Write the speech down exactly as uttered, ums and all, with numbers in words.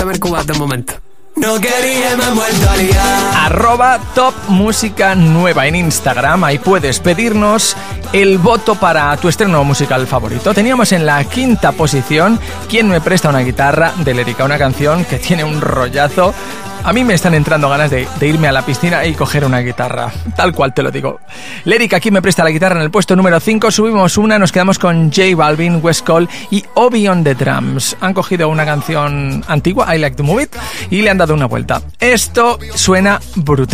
A ver cómo va de momento. No quería, me he vuelto a liar. Arroba Top Música Nueva en Instagram. Ahí puedes pedirnos el voto para tu estreno musical favorito. Teníamos en la quinta posición ¿Quién me presta una guitarra? De Lérica, una canción que tiene un rollazo. A mí me están entrando ganas de, de irme a la piscina y coger una guitarra, tal cual te lo digo. Lérica, ¿quién me presta la guitarra? En el puesto número cinco subimos una, nos quedamos con J Balvin, West Cole y Obi on the Drums. Han cogido una canción antigua, I Like to Move It, y le han dado una vuelta. Esto suena brutal.